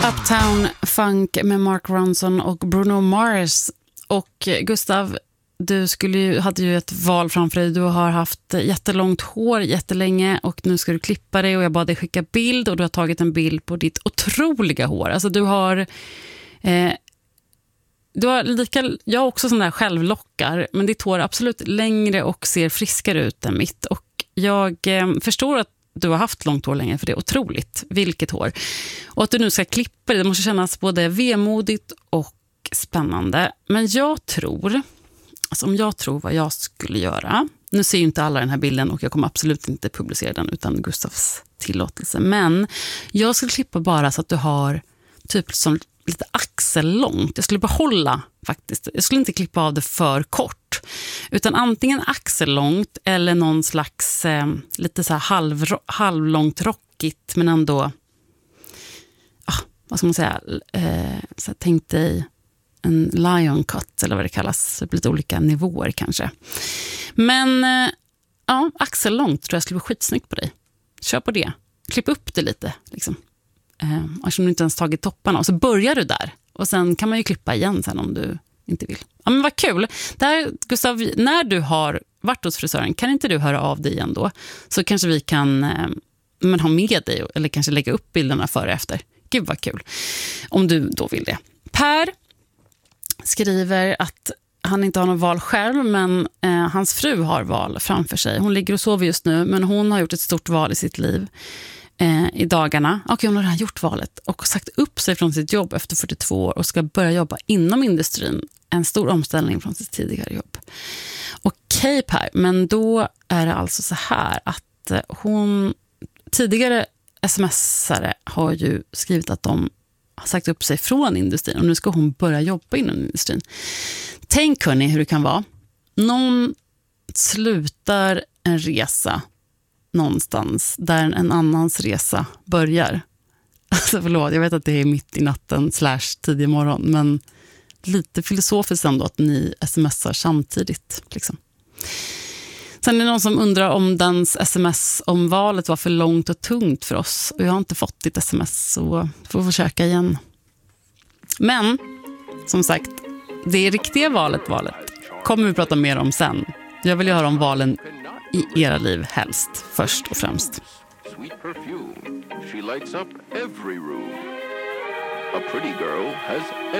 Uptown Funk med Mark Ronson och Bruno Mars. Och Gustav, du hade ju ett val framför dig. Du har haft jättelångt hår jättelänge och nu ska du klippa dig och jag bad dig skicka bild och du har tagit en bild på ditt otroliga hår. Alltså du har jag har också sådana där självlockar, men ditt hår är absolut längre och ser friskare ut än mitt. Och jag förstår att du har haft långt hår länge, för det är otroligt. Vilket hår. Och att du nu ska klippa det måste kännas både vemodigt och spännande. Men jag tror, alltså om jag tror vad jag skulle göra. Nu ser ju inte alla den här bilden och jag kommer absolut inte publicera den utan Gustavs tillåtelse. Men jag skulle klippa bara så att du har typ som lite axellångt. Jag skulle behålla faktiskt. Jag skulle inte klippa av det för kort. Utan antingen axellångt eller någon slags lite så här halvlångt rockigt men ändå vad ska man säga, så tänk dig en lion cut eller vad det kallas, lite olika nivåer kanske. Men axellångt tror jag skulle bli skitsnyggt på dig. Kör på det. Klipp upp det lite liksom. Eftersom du inte ens tagit topparna. Och så börjar du där. Och sen kan man ju klippa igen sen om du inte vill. Ja, men vad kul. Där, Gustav, när du har varit hos frisören, kan inte du höra av dig igen då? Så kanske vi kan ha med dig eller kanske lägga upp bilderna före och efter. Gud vad kul. Om du då vill det. Per skriver att han inte har något val själv, men hans fru har val framför sig. Hon ligger och sover just nu, men hon har gjort ett stort val i sitt liv i dagarna. Och hon har redan gjort valet och sagt upp sig från sitt jobb efter 42 år och ska börja jobba inom industrin. En stor omställning från sitt tidigare jobb. Okej Per, men då är det alltså så här att hon tidigare smsare har ju skrivit att de har sagt upp sig från industrin och nu ska hon börja jobba inom industrin. Tänk hörni hur det kan vara. Någon slutar en resa någonstans där en annans resa börjar. Alltså förlåt, jag vet att det är mitt i natten / tidig morgon, men lite filosofiskt ändå att ni smsar samtidigt. Liksom. Sen är det någon som undrar om dens sms om valet var för långt och tungt för oss. Och jag har inte fått ditt sms så får vi försöka igen. Men, som sagt, det riktiga valet kommer vi prata mer om sen. Jag vill ju höra om valen i era liv helst, först och främst. Sweet perfume. She lights up every room. A pretty girl has